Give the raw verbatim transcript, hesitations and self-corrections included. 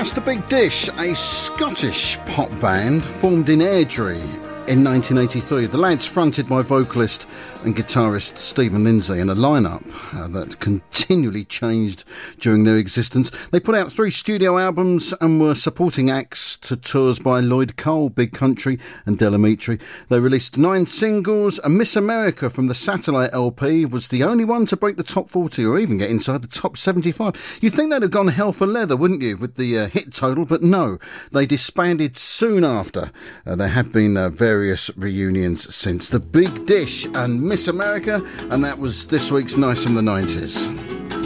That's The Big Dish, a Scottish pop band formed in Airdrie in nineteen eighty-three. The lads, fronted by vocalist and guitarist Stephen Lindsay, in a lineup uh, that continually changed during their existence. They put out three studio albums and were supporting acts to tours by Lloyd Cole, Big Country and Del Amitri. They released nine singles, and Miss America from the Satellite L P was the only one to break the top forty or even get inside the top seventy-five. You'd think they'd have gone hell for leather, wouldn't you, with the uh, hit total, but no, they disbanded soon after. Uh, there have been uh, various reunions since. The Big Dish and Miss America, and that was this week's Nice from the nineties.